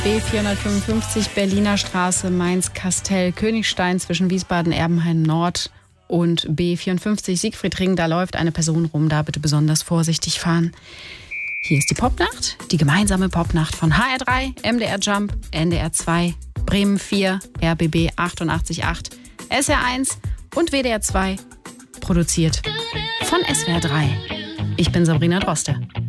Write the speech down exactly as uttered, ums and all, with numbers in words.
B vierhundertfünfundfünfzig Berliner Straße, Mainz-Kastell, Königstein zwischen Wiesbaden-Erbenheim-Nord und B vierundfünfzig Siegfriedring. Da läuft eine Person rum, da bitte besonders vorsichtig fahren. Hier ist die Popnacht, die gemeinsame Popnacht von H R drei, M D R Jump, N D R zwei, Bremen vier, R B B achtundachtzig Komma acht, S R eins und W D R zwei. Produziert von S W R drei. Ich bin Sabrina Droste.